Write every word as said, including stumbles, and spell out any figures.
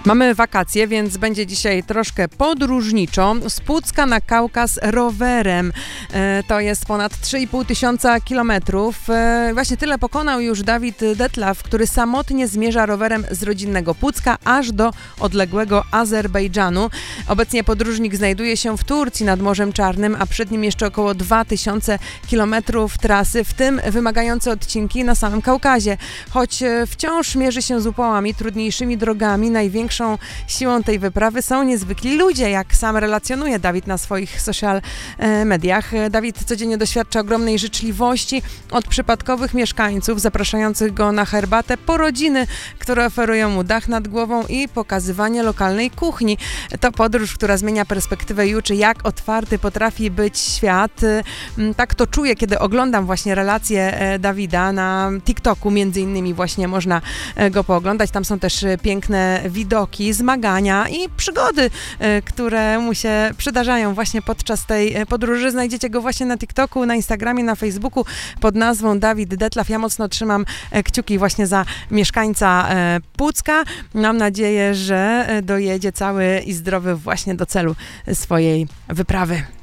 Mamy wakacje, więc będzie dzisiaj troszkę podróżniczo. Z Pucka na Kaukaz rowerem. E, to jest ponad trzy i pół tysiąca kilometrów. E, właśnie tyle pokonał już Dawid Detlaf, który samotnie zmierza rowerem z rodzinnego Pucka aż do odległego Azerbejdżanu. Obecnie podróżnik znajduje się w Turcji nad Morzem Czarnym, a przed nim jeszcze około dwa tysiące kilometrów trasy, w tym wymagające odcinki na samym Kaukazie. Choć wciąż mierzy się z upałami, trudniejszymi drogami, największą siłą tej wyprawy są niezwykli ludzie, jak sam relacjonuje Dawid na swoich social mediach. Dawid codziennie doświadcza ogromnej życzliwości od przypadkowych mieszkańców zapraszających go na herbatę, po rodziny, które oferują mu dach nad głową i pokazywanie lokalnej kuchni. To podróż, która zmienia perspektywę i uczy, jak otwarty potrafi być świat. Tak to czuję, kiedy oglądam właśnie relacje Dawida na TikToku, między innymi właśnie można go pooglądać. Tam są też piękne widoki, zmagania i przygody, które mu się przydarzają właśnie podczas tej podróży. Znajdziecie go właśnie na TikToku, na Instagramie, na Facebooku pod nazwą Dawid Detlaf. Ja mocno trzymam kciuki właśnie za mieszkańca Pucka. Mam nadzieję, że dojedzie cały i zdrowy właśnie do celu swojej wyprawy.